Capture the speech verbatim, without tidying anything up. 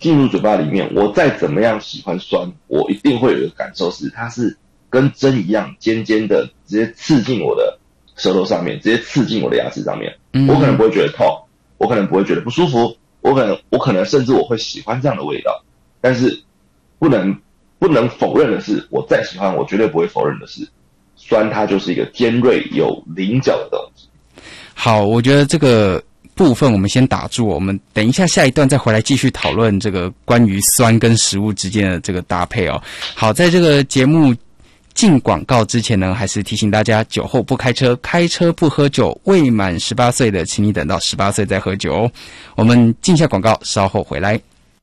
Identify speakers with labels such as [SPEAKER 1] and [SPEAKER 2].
[SPEAKER 1] 进入嘴巴里面，我再怎么样喜欢酸，我一定会有一个感受是，它是跟针一样尖尖的，直接刺进我的舌头上面，直接刺进我的牙齿上面。嗯、我可能不会觉得痛，我可能不会觉得不舒服，我可能我可能甚至我会喜欢这样的味道。但是不能不能否认的是，我再喜欢，我绝对不会否认的是，酸它就是一个尖锐有棱角的东西。
[SPEAKER 2] 好，我觉得这个部分我们先打住，我们等一下下一段再回来继续讨论这个关于酸跟食物之间的这个搭配哦。好，在这个节目进广告之前呢，还是提醒大家，酒后不开车，开车不喝酒，未满十八岁的请你等到十八岁再喝酒哦。我们进下广告，稍后回来。